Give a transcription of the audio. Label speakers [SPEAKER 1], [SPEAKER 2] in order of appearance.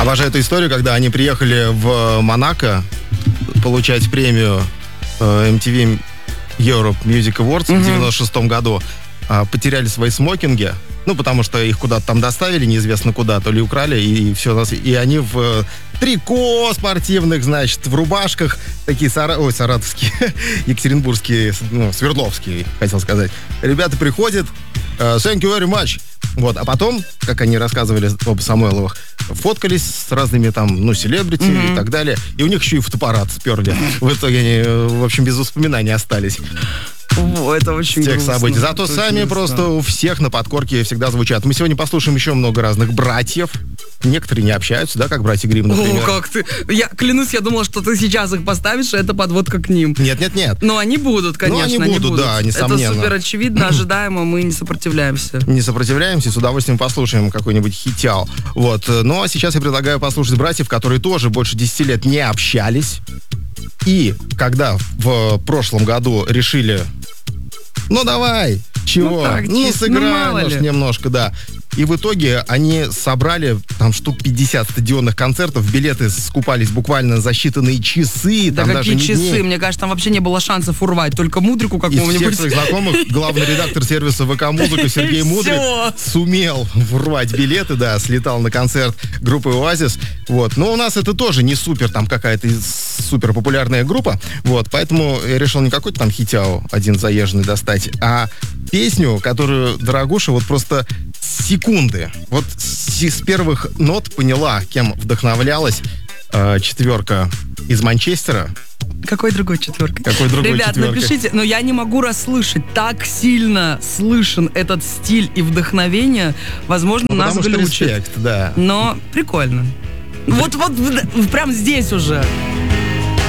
[SPEAKER 1] Обожаю эту историю, когда они приехали в Монако получать премию MTV Europe Music Awards в 96-м году. Потеряли свои смокинги, потому что их куда-то там доставили, неизвестно куда, то ли украли, и все. И они в трико спортивных, значит, в рубашках, такие саратовские, екатеринбургские, свердловские, хотел сказать. Ребята приходят, thank you very much. Вот, а потом, как они рассказывали об Самойловых, фоткались с разными там, селебрити и так далее. И у них еще и фотоаппарат сперли. В итоге они, в общем, без воспоминаний остались.
[SPEAKER 2] Это очень
[SPEAKER 1] тех
[SPEAKER 2] грустно.
[SPEAKER 1] событий. Зато
[SPEAKER 2] это
[SPEAKER 1] сами просто у всех на подкорке всегда звучат. Мы сегодня послушаем еще много разных братьев. Некоторые не общаются, да, как братья Гримм, например.
[SPEAKER 2] Как ты? Я клянусь, я думала, что ты сейчас их поставишь, и это подводка к ним.
[SPEAKER 1] Нет.
[SPEAKER 2] Но они будут, конечно.
[SPEAKER 1] Они будут, да, несомненно.
[SPEAKER 2] Это супер очевидно, ожидаемо, мы не сопротивляемся.
[SPEAKER 1] Не сопротивляемся, с удовольствием послушаем какой-нибудь хитял. Вот. Ну, а сейчас я предлагаю послушать братьев, которые тоже больше 10 лет не общались. И когда в прошлом году решили... давай, чего? Сыграем немножко, да. И в итоге они собрали там штук 50 стадионных концертов, билеты скупались буквально за считанные часы.
[SPEAKER 2] Да
[SPEAKER 1] там
[SPEAKER 2] какие
[SPEAKER 1] даже
[SPEAKER 2] часы?
[SPEAKER 1] дней.
[SPEAKER 2] Мне кажется, там вообще не было шансов урвать, только Мудрику какому-нибудь.
[SPEAKER 1] Из всех своих знакомых главный редактор сервиса ВК-музыка Сергей Мудрик сумел урвать билеты, да, слетал на концерт группы «Оазис». Вот. Но у нас это тоже не супер, там какая-то супер популярная группа, вот, поэтому я решил не какой-то там хитяу один заезженный достать, а песню, которую Дорогуша вот просто секунды, вот с первых нот поняла, кем вдохновлялась четверка из Манчестера.
[SPEAKER 2] Какой другой четверкой?
[SPEAKER 1] Ребят, четверкой?
[SPEAKER 2] Напишите, но я не могу расслышать. Так сильно слышен этот стиль и вдохновение, возможно, нас глючит.
[SPEAKER 1] Респект, да.
[SPEAKER 2] Но прикольно. Вот прям здесь уже.